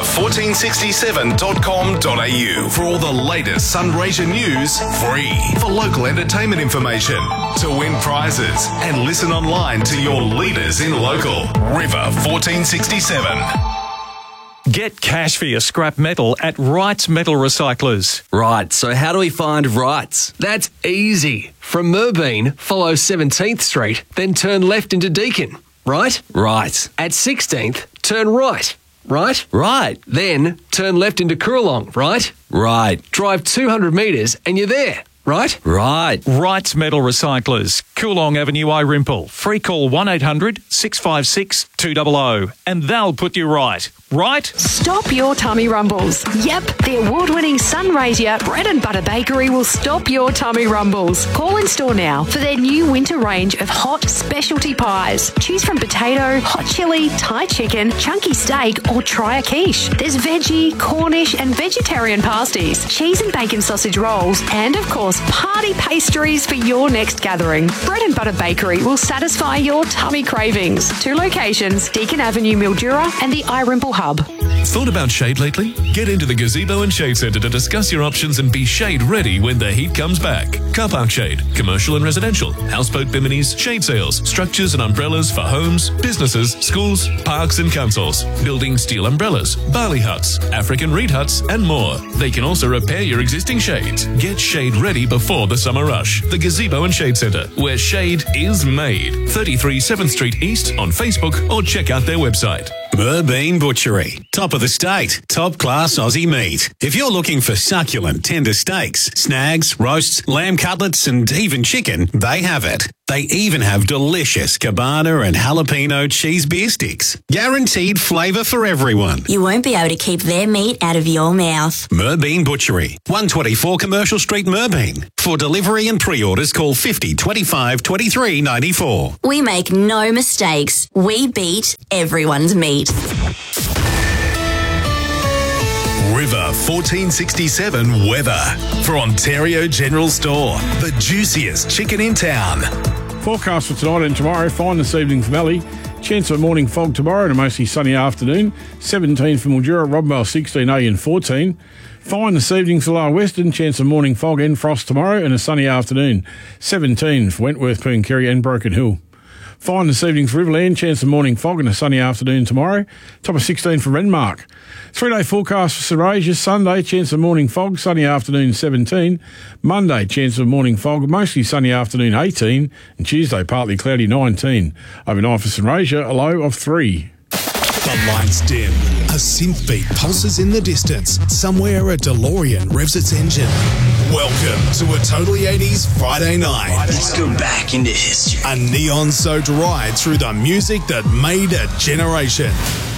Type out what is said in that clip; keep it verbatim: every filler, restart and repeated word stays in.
fourteen sixty-seven dot com dot a u for all the latest Sunraysia news, free. For local entertainment information, to win prizes, and listen online to your leaders in local. River fourteen sixty-seven. Get cash for your scrap metal at Wrights Metal Recyclers. Right, so how do we find Wrights? That's easy. From Merbein, follow seventeenth Street, then turn left into Deakin. Right? Right. At sixteenth, turn right. Right? Right. Then turn left into Coorong. Right? Right. Drive two hundred metres and you're there. Right? Right. Wrights Metal Recyclers, Coorong Avenue, Irimple. Free call one eight hundred six five six two hundred and they'll put you right. Right? Stop your tummy rumbles. Yep, the award-winning Sunraysia Bread and Butter Bakery will stop your tummy rumbles. Call in store now for their new winter range of hot specialty pies. Choose from potato, hot chili, Thai chicken, chunky steak, or try a quiche. There's veggie, Cornish, and vegetarian pasties, cheese and bacon sausage rolls, and of course, party pastries for your next gathering. Bread and Butter Bakery will satisfy your tummy cravings. Two locations, Deakin Avenue, Mildura, and the Irimple Hub. Thought about shade lately? Get into the Gazebo and Shade Centre to discuss your options and be shade ready when the heat comes back. Car park shade, commercial and residential, houseboat biminis, shade sails, structures and umbrellas for homes, businesses, schools, parks and councils, building steel umbrellas, barley huts, African reed huts and more. They can also repair your existing shades. Get shade ready before the summer rush. The Gazebo and Shade Centre, where shade is made. thirty-three seventh Street East on Facebook or check out their website. Merbein Butchery. Top of the state. Top class Aussie meat. If you're looking for succulent, tender steaks, snags, roasts, lamb cutlets, and even chicken, they have it. They even have delicious cabana and jalapeno cheese beer sticks. Guaranteed flavour for everyone. You won't be able to keep their meat out of your mouth. Merbein Butchery. one twenty-four Commercial Street, Merbein. For delivery and pre-orders, call fifty twenty-five twenty-three ninety-four. We make no mistakes. We beat everyone's meat. River fourteen sixty-seven weather for Ontario General Store, the juiciest chicken in town. Forecast for tonight and tomorrow, fine this evening for Valley. Chance of morning fog tomorrow and a mostly sunny afternoon. seventeen for Mildura, Robbenvale sixteen, A and fourteen. Fine this evening for Lower Western. Chance of morning fog and frost tomorrow and a sunny afternoon. seventeen for Wentworth, Pooncarie and Broken Hill. Fine this evening for Riverland. Chance of morning fog and a sunny afternoon tomorrow. Top of sixteen for Renmark. Three-day forecast for Sunraysia. Sunday, chance of morning fog, sunny afternoon seventeen. Monday, chance of morning fog, mostly sunny afternoon eighteen. And Tuesday, partly cloudy nineteen. Overnight for Sunraysia, a low of three. The lights dim. A synth beat pulses in the distance. Somewhere a DeLorean revs its engine. Welcome to a Totally eighties Friday night. Let's go back into history. A neon-soaked ride through the music that made a generation.